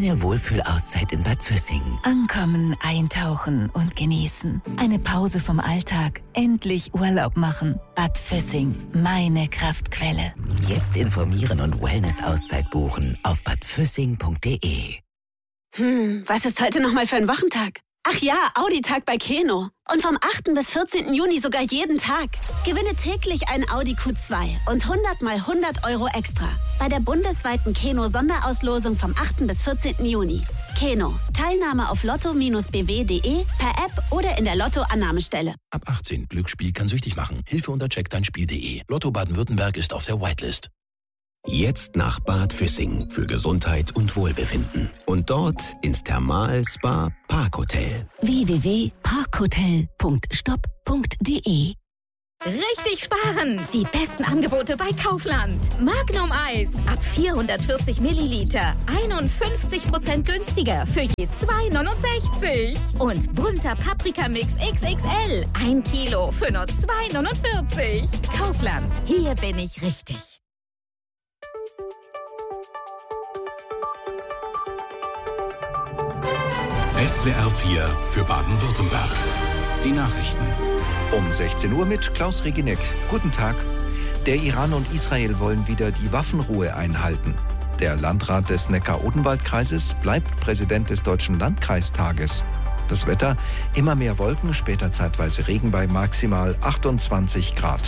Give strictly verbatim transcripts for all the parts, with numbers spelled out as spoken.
neue Wohlfühlauszeit in Bad Füssing. Ankommen, eintauchen und genießen. Eine Pause vom Alltag. Endlich Urlaub machen. Bad Füssing, meine Kraftquelle. Jetzt informieren und Wellness-Auszeit buchen auf bad füssing punkt de. Hm, was ist heute nochmal für ein Wochentag? Ach ja, Audi-Tag bei Keno. Und vom achten bis vierzehnten Juni sogar jeden Tag. Gewinne täglich ein Audi Q zwei und hundert mal hundert Euro extra. Bei der bundesweiten Keno-Sonderauslosung vom achten bis vierzehnten Juni. Keno. Teilnahme auf lotto Bindestrich b w punkt de, per App oder in der Lotto-Annahmestelle. Ab achtzehn. Glücksspiel kann süchtig machen. Hilfe unter check dein Spiel punkt de. Lotto Baden-Württemberg ist auf der Whitelist. Jetzt nach Bad Füssing für Gesundheit und Wohlbefinden. Und dort ins Thermal-Spa Parkhotel. w w w punkt parkhotel punkt stopp punkt de. Richtig sparen! Die besten Angebote bei Kaufland. Magnum Eis ab vierhundertvierzig Milliliter. einundfünfzig Prozent günstiger für je zwei neunundsechzig. Und bunter Paprikamix X X L. Ein Kilo für nur zwei neunundvierzig. Kaufland. Hier bin ich richtig. S W R vier für Baden-Württemberg. Die Nachrichten. Um sechzehn Uhr mit Klaus Regineck. Guten Tag. Der Iran und Israel wollen wieder die Waffenruhe einhalten. Der Landrat des Neckar-Odenwald-Kreises bleibt Präsident des Deutschen Landkreistages. Das Wetter, immer mehr Wolken, später zeitweise Regen bei maximal achtundzwanzig Grad.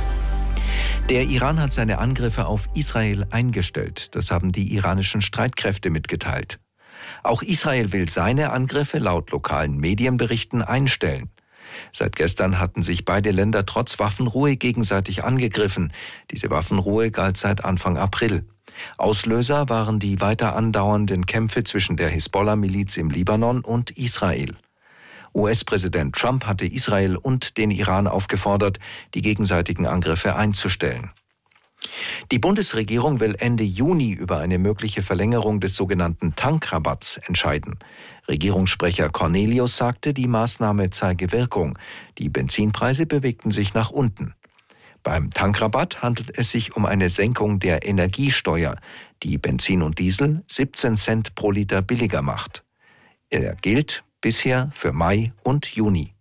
Der Iran hat seine Angriffe auf Israel eingestellt. Das haben die iranischen Streitkräfte mitgeteilt. Auch Israel will seine Angriffe laut lokalen Medienberichten einstellen. Seit gestern hatten sich beide Länder trotz Waffenruhe gegenseitig angegriffen. Diese Waffenruhe galt seit Anfang April. Auslöser waren die weiter andauernden Kämpfe zwischen der Hisbollah-Miliz im Libanon und Israel. U S-Präsident Trump hatte Israel und den Iran aufgefordert, die gegenseitigen Angriffe einzustellen. Die Bundesregierung will Ende Juni über eine mögliche Verlängerung des sogenannten Tankrabatts entscheiden. Regierungssprecher Cornelius sagte, die Maßnahme zeige Wirkung. Die Benzinpreise bewegten sich nach unten. Beim Tankrabatt handelt es sich um eine Senkung der Energiesteuer, die Benzin und Diesel siebzehn Cent pro Liter billiger macht. Er gilt bisher für Mai und Juni.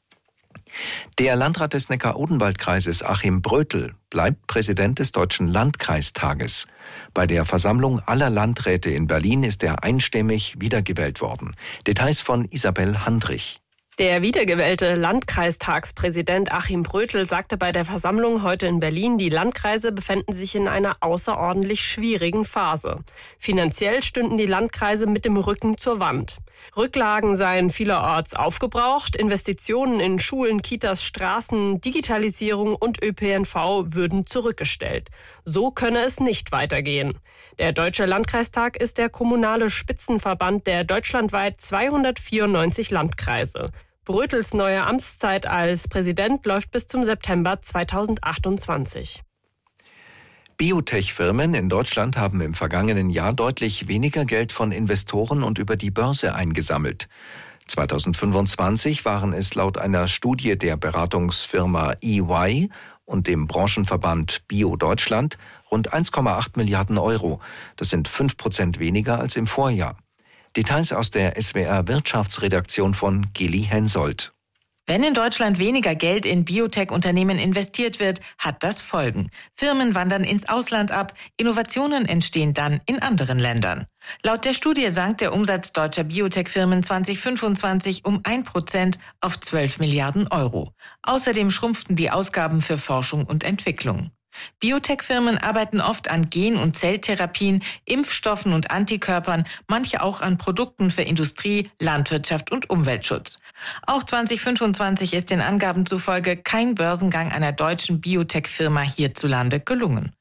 Der Landrat des Neckar-Odenwald-Kreises Achim Brötel bleibt Präsident des Deutschen Landkreistages. Bei der Versammlung aller Landräte in Berlin ist er einstimmig wiedergewählt worden. Details von Isabel Handrich. Der wiedergewählte Landkreistagspräsident Achim Brötel sagte bei der Versammlung heute in Berlin, die Landkreise befänden sich in einer außerordentlich schwierigen Phase. Finanziell stünden die Landkreise mit dem Rücken zur Wand. Rücklagen seien vielerorts aufgebraucht, Investitionen in Schulen, Kitas, Straßen, Digitalisierung und Ö P N V würden zurückgestellt. So könne es nicht weitergehen. Der Deutsche Landkreistag ist der kommunale Spitzenverband der deutschlandweit zweihundertvierundneunzig Landkreise. Brötels neue Amtszeit als Präsident läuft bis zum September zweitausendachtundzwanzig. Biotech-Firmen in Deutschland haben im vergangenen Jahr deutlich weniger Geld von Investoren und über die Börse eingesammelt. zweitausendfünfundzwanzig waren es laut einer Studie der Beratungsfirma E Y und dem Branchenverband Bio Deutschland rund eins Komma acht Milliarden Euro. Das sind fünf Prozent weniger als im Vorjahr. Details aus der S W R Wirtschaftsredaktion von Geli Hensoldt. Wenn in Deutschland weniger Geld in Biotech-Unternehmen investiert wird, hat das Folgen. Firmen wandern ins Ausland ab, Innovationen entstehen dann in anderen Ländern. Laut der Studie sank der Umsatz deutscher Biotech-Firmen zweitausendfünfundzwanzig um ein Prozent auf zwölf Milliarden Euro. Außerdem schrumpften die Ausgaben für Forschung und Entwicklung. Biotech-Firmen arbeiten oft an Gen- und Zelltherapien, Impfstoffen und Antikörpern, manche auch an Produkten für Industrie, Landwirtschaft und Umweltschutz. Auch zweitausendfünfundzwanzig ist den Angaben zufolge kein Börsengang einer deutschen Biotech-Firma hierzulande gelungen.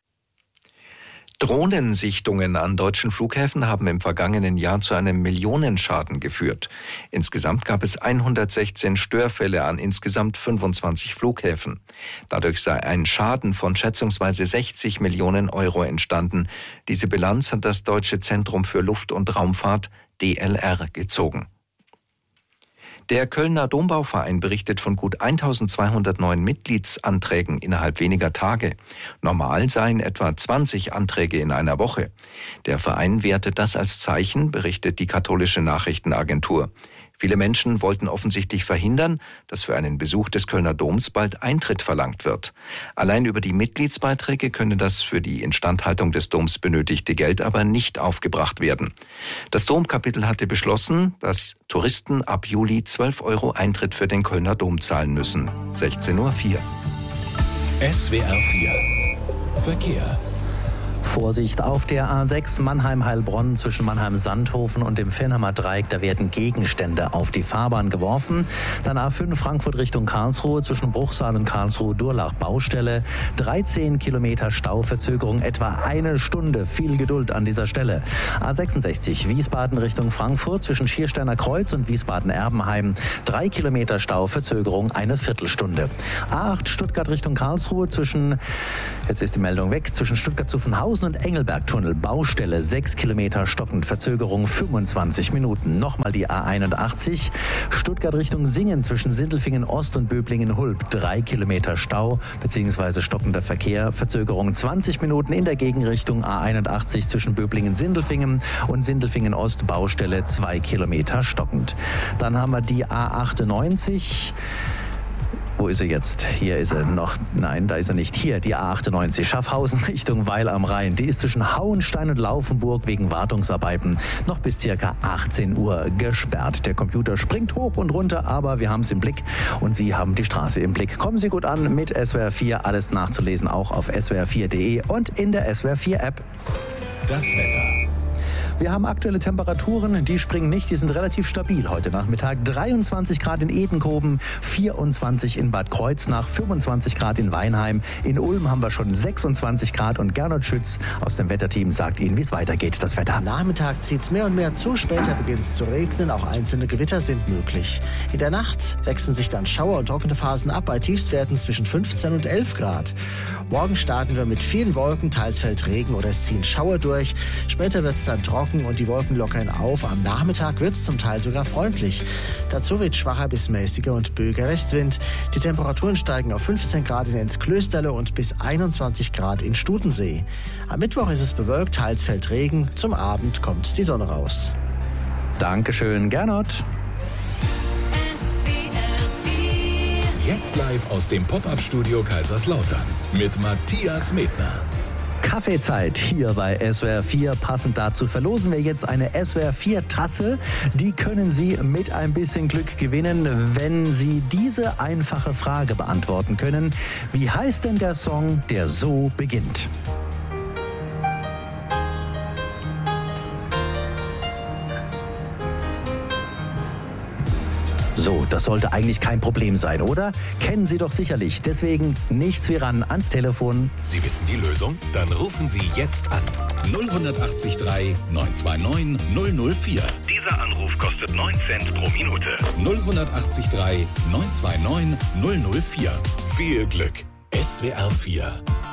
Drohnensichtungen an deutschen Flughäfen haben im vergangenen Jahr zu einem Millionenschaden geführt. Insgesamt gab es hundertsechzehn Störfälle an insgesamt fünfundzwanzig Flughäfen. Dadurch sei ein Schaden von schätzungsweise sechzig Millionen Euro entstanden. Diese Bilanz hat das Deutsche Zentrum für Luft- und Raumfahrt D L R gezogen. Der Kölner Dombauverein berichtet von gut eintausendzweihundert neuen Mitgliedsanträgen innerhalb weniger Tage. Normal seien etwa zwanzig Anträge in einer Woche. Der Verein wertet das als Zeichen, berichtet die katholische Nachrichtenagentur. Viele Menschen wollten offensichtlich verhindern, dass für einen Besuch des Kölner Doms bald Eintritt verlangt wird. Allein über die Mitgliedsbeiträge könne das für die Instandhaltung des Doms benötigte Geld aber nicht aufgebracht werden. Das Domkapitel hatte beschlossen, dass Touristen ab Juli zwölf Euro Eintritt für den Kölner Dom zahlen müssen. sechzehn Uhr vier. S W R vier Verkehr. Vorsicht auf der A sechs Mannheim-Heilbronn zwischen Mannheim-Sandhofen und dem Viernheimer Dreieck. Da werden Gegenstände auf die Fahrbahn geworfen. Dann A fünf Frankfurt Richtung Karlsruhe zwischen Bruchsal und Karlsruhe-Durlach Baustelle. dreizehn Kilometer Stauverzögerung, etwa eine Stunde. Viel Geduld an dieser Stelle. A sechsundsechzig Wiesbaden Richtung Frankfurt zwischen Schiersteiner Kreuz und Wiesbaden-Erbenheim. Drei Kilometer Stauverzögerung, eine Viertelstunde. A acht Stuttgart Richtung Karlsruhe zwischen, jetzt ist die Meldung weg, zwischen Stuttgart-Zuffenhausen und Engelbergtunnel, Baustelle, sechs Kilometer stockend, Verzögerung fünfundzwanzig Minuten. Nochmal die A einundachtzig, Stuttgart Richtung Singen zwischen Sindelfingen Ost und Böblingen-Hulb, drei Kilometer Stau bzw. stockender Verkehr, Verzögerung zwanzig Minuten in der Gegenrichtung. A einundachtzig zwischen Böblingen-Sindelfingen und Sindelfingen Ost, Baustelle, zwei Kilometer stockend. Dann haben wir die A achtundneunzig. Wo ist er jetzt? Hier ist er noch. Nein, da ist er nicht. Hier, die A achtundneunzig, Schaffhausen Richtung Weil am Rhein. Die ist zwischen Hauenstein und Laufenburg wegen Wartungsarbeiten noch bis circa achtzehn Uhr gesperrt. Der Computer springt hoch und runter, aber wir haben es im Blick und Sie haben die Straße im Blick. Kommen Sie gut an mit S W R vier. Alles nachzulesen auch auf S W R vier punkt de und in der S W R vier App. Das Wetter. Wir haben aktuelle Temperaturen, die springen nicht, die sind relativ stabil heute Nachmittag. dreiundzwanzig Grad in Edenkoben, vierundzwanzig in Bad Kreuznach, fünfundzwanzig Grad in Weinheim. In Ulm haben wir schon sechsundzwanzig Grad und Gernot Schütz aus dem Wetterteam sagt Ihnen, wie es weitergeht, das Wetter. Am Nachmittag zieht es mehr und mehr zu, später beginnt es zu regnen, auch einzelne Gewitter sind möglich. In der Nacht wechseln sich dann Schauer und trockene Phasen ab, bei Tiefstwerten zwischen fünfzehn und elf Grad. Morgen starten wir mit vielen Wolken, teils fällt Regen oder es ziehen Schauer durch. Später wird es dann trocken und die Wolken lockern auf. Am Nachmittag wird es zum Teil sogar freundlich. Dazu weht schwacher bis mäßiger und böiger Westwind. Die Temperaturen steigen auf fünfzehn Grad in Enz-Klösterle und bis einundzwanzig Grad in Stutensee. Am Mittwoch ist es bewölkt, teils fällt Regen. Zum Abend kommt die Sonne raus. Dankeschön, Gernot. Jetzt live aus dem Pop-Up-Studio Kaiserslautern mit Matthias Medner. Kaffeezeit hier bei S W R vier. Passend dazu verlosen wir jetzt eine S W R vier Tasse. Die können Sie mit ein bisschen Glück gewinnen, wenn Sie diese einfache Frage beantworten können. Wie heißt denn der Song, der so beginnt? So, das sollte eigentlich kein Problem sein, oder? Kennen Sie doch sicherlich. Deswegen nichts wie ran ans Telefon. Sie wissen die Lösung? Dann rufen Sie jetzt an. null acht drei neun zwei neun null null vier. Dieser Anruf kostet neun Cent pro Minute. null acht drei neun zwei neun null null vier. Viel Glück. S W R vier.